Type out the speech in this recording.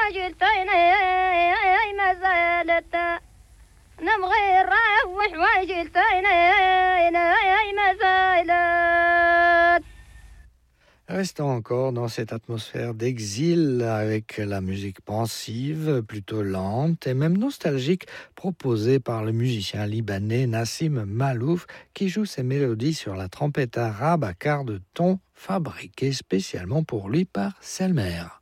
جلتين ما زالت نبغي نروح وجلتين ما زالت. Restons encore dans cette atmosphère d'exil avec la musique pensive, plutôt lente et même nostalgique proposée par le musicien libanais Nassim Malouf qui joue ses mélodies sur la trompette arabe à quart de ton fabriquée spécialement pour lui par Selmer.